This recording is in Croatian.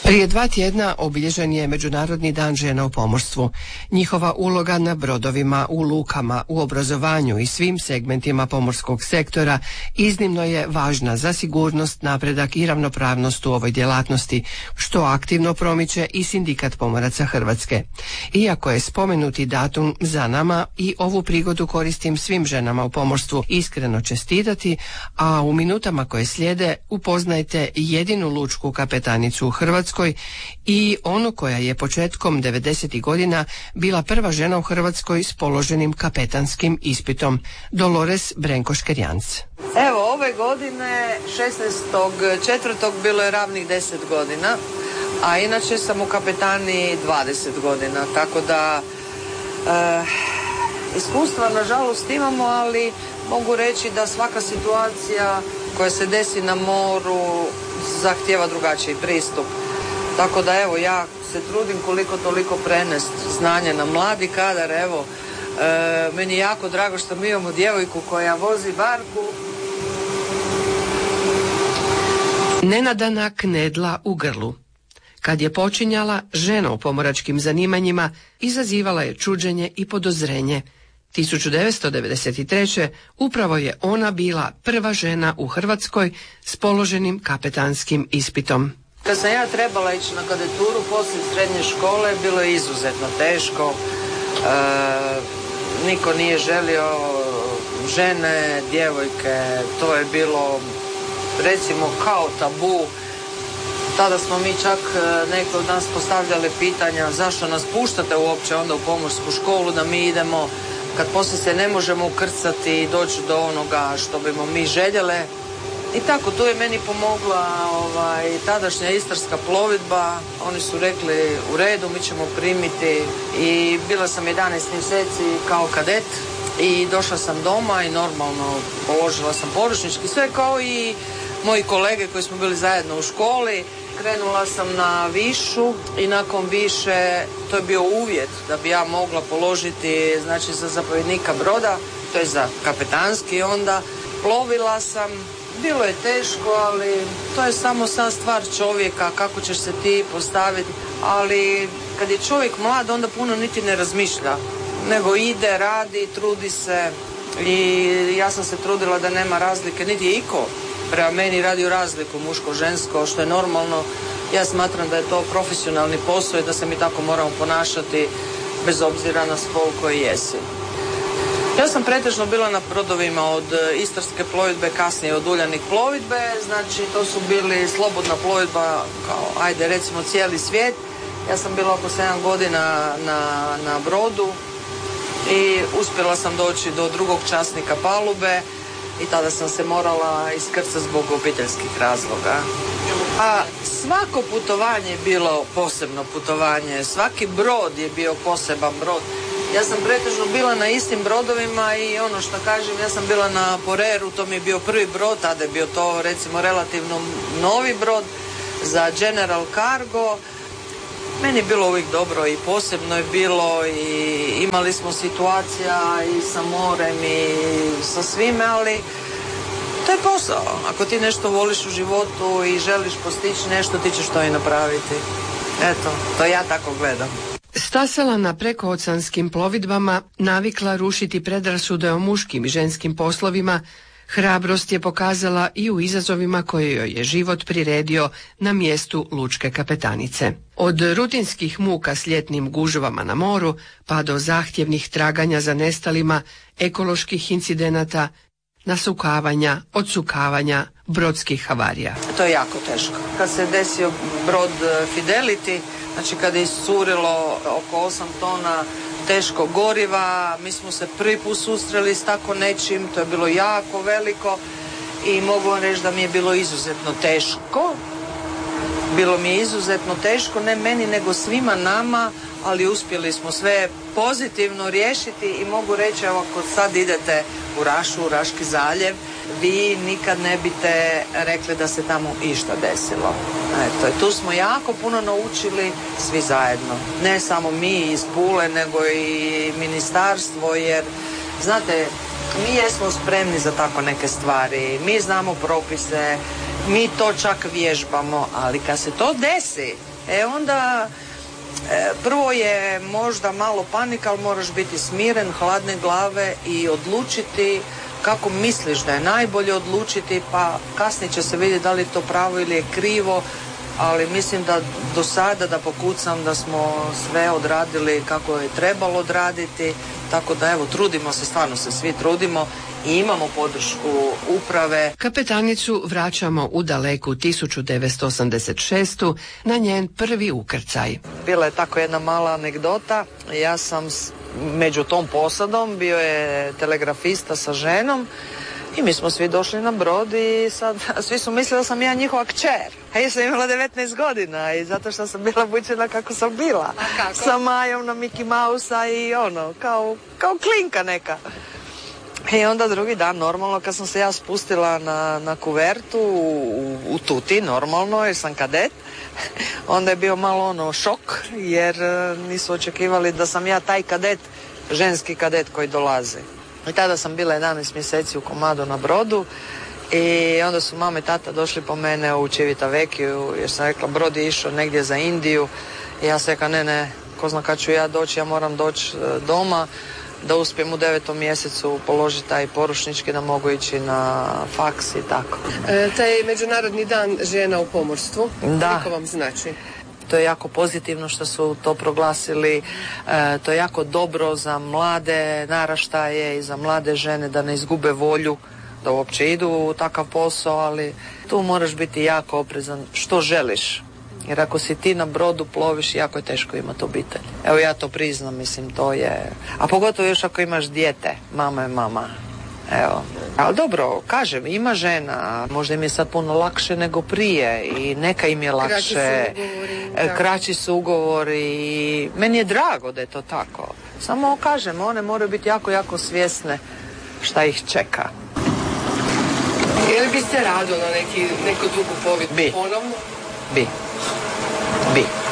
Prije 2 tjedna obilježen je Međunarodni dan žena u pomorstvu. Njihova uloga na brodovima, u lukama, u obrazovanju i svim segmentima pomorskog sektora iznimno je važna za sigurnost, napredak i ravnopravnost u ovoj djelatnosti, što aktivno promiče i Sindikat pomoraca Hrvatske. Iako je spomenuti datum za nama, i ovu prigodu koristim svim ženama u pomorstvu iskreno čestitati, a u minutama koje slijede upoznajte jedinu lučku kapetanicu u Hrvatskoj i onu koja je početkom 90. godina bila prva žena u Hrvatskoj s položenim kapetanskim ispitom, Dolores Brenko-Škerjanc. Evo, ove godine 16.4. bilo je ravnih 10 godina, a inače sam u kapetani 20 godina, tako da iskustva nažalost imamo, ali mogu reći da svaka situacija koja se desi na moru zahtijeva drugačiji pristup. Tako da evo, ja se trudim koliko toliko prenest znanje na mladi kadar. Evo, meni je jako drago što mi imamo djevojku koja vozi barku. Nenadana knedla u grlu. Kad je počinjala, žena u pomoračkim zanimanjima izazivala je čuđenje i podozrenje. 1993. upravo je ona bila prva žena u Hrvatskoj s položenim kapetanskim ispitom. Kad sam ja trebala ići na kadeturu poslije srednje škole, bilo je izuzetno teško. Niko nije želio žene, djevojke, to je bilo recimo kao tabu. Tada smo mi čak neki od nas postavljali pitanja zašto nas puštate uopće onda u pomorsku školu da mi idemo, kad poslije se ne možemo ukrcati i doći do onoga što bimo mi željele. I tako, tu je meni pomogla tadašnja Istarska plovidba. Oni su rekli u redu, mi ćemo primiti, i bila sam 11 mjeseci kao kadet i došla sam doma i normalno položila sam poručnički, sve kao i moji kolege koji smo bili zajedno u školi. Krenula sam na višu i nakon više, to je bio uvjet da bi ja mogla položiti, znači za zapovjednika broda, to je za kapetanski onda. Plovila sam. Bilo je teško, ali to je samo sad stvar čovjeka, kako ćeš se ti postaviti, ali kad je čovjek mlad onda puno niti ne razmišlja, nego ide, radi, trudi se, i ja sam se trudila da nema razlike, niti je iko prema meni radio razliku muško-žensko, što je normalno. Ja smatram da je to profesionalni posao i da se mi tako moramo ponašati bez obzira na spol koji jesi. Ja sam pretežno bila na brodovima od Istarske plovidbe, kasnije od Uljanik plovidbe, znači to su bili slobodna plovidba, kao ajde recimo cijeli svijet. Ja sam bila oko 7 godina na brodu i uspjela sam doći do drugog časnika palube i tada sam se morala iskrcati zbog obiteljskih razloga. A svako putovanje je bilo posebno putovanje, svaki brod je bio poseban brod. Ja sam pretežno bila na istim brodovima i ono što kažem, ja sam bila na Poreru, to mi je bio prvi brod, tada je bio to recimo relativno novi brod za General Cargo. Meni je bilo uvijek dobro i posebno je bilo i imali smo situacija i sa morem i sa svime, ali to je posao. Ako ti nešto voliš u životu i želiš postići nešto, ti ćeš to i napraviti. Eto, to ja tako gledam. Stasala na prekooceanskim plovidbama, navikla rušiti predrasude o muškim i ženskim poslovima, hrabrost je pokazala i u izazovima koje joj je život priredio na mjestu lučke kapetanice. Od rutinskih muka s ljetnim gužvama na moru, pa do zahtjevnih traganja za nestalima, ekoloških incidenata, nasukavanja, odsukavanja, brodskih havarija. To je jako teško. Kad se desio brod Fidelity, znači kada je iscurilo oko 8 tona teškog goriva, mi smo se prvi put susreli s tako nečim, to je bilo jako veliko i mogu vam reći da mi je bilo izuzetno teško. Bilo mi je izuzetno teško, ne meni nego svima nama, ali uspjeli smo sve pozitivno riješiti i mogu reći, evo ako sad idete u Rašu, u Raški zaljev, vi nikad ne biste rekli da se tamo išta desilo. Eto, tu smo jako puno naučili svi zajedno. Ne samo mi iz Pule, nego i ministarstvo, jer znate, mi jesmo spremni za tako neke stvari, mi znamo propise, mi to čak vježbamo, ali kad se to desi, onda prvo je možda malo panika, ali moraš biti smiren, hladne glave i odlučiti kako misliš da je najbolje odlučiti, pa kasnije će se vidjeti da li je to pravo ili je krivo, ali mislim da do sada, da pokucam, da smo sve odradili kako je trebalo odraditi, tako da evo, trudimo se, stvarno se svi trudimo i imamo podršku uprave. Kapetanicu vraćamo u daleku 1986. na njen prvi ukrcaj. Bila je tako jedna mala anegdota, ja sam među tom posadom, bio je telegrafista sa ženom i mi smo svi došli na brod i sad svi su mislili da sam ja njihova kćer. A ja sam imala 19 godina i zato što sam bila obučena kako sam bila. Sa Majom na Mickey Mouse-a i kao klinka neka. I onda drugi dan, normalno, kad sam se ja spustila na kuvertu u tuti, normalno, jer sam kadet, onda je bio malo šok, jer nisu očekivali da sam ja taj kadet, ženski kadet koji dolazi. I tada sam bila 11 mjeseci u komadu na brodu i onda su mama i tata došli po mene u Civitavecchiju, jer sam rekla, brod je išao negdje za Indiju i ja sam rekla, ne, ko zna kad ću ja doći, ja moram doći doma, da uspijem u 9. mjesecu položiti taj poručnički, da mogu ići na faks i tako. Taj Međunarodni dan žena u pomorstvu, koliko vam znači? To je jako pozitivno što su to proglasili, to je jako dobro za mlade naraštaje i za mlade žene da ne izgube volju, da uopće idu u takav posao, ali tu moraš biti jako oprezan što želiš. Jer ako si ti na brodu ploviš, jako je teško imati obitelj. Evo, ja to priznam, mislim, to je... A pogotovo još ako imaš dijete, mama je mama. Evo. Ali dobro, kažem, ima žena, možda im je sad puno lakše nego prije i neka im je lakše. Kraći su ugovori i meni je drago da je to tako. Samo kažem, one moraju biti jako, jako svjesne šta ih čeka. Je li biste rado na neku drugu plovidbu ponovno? Bi.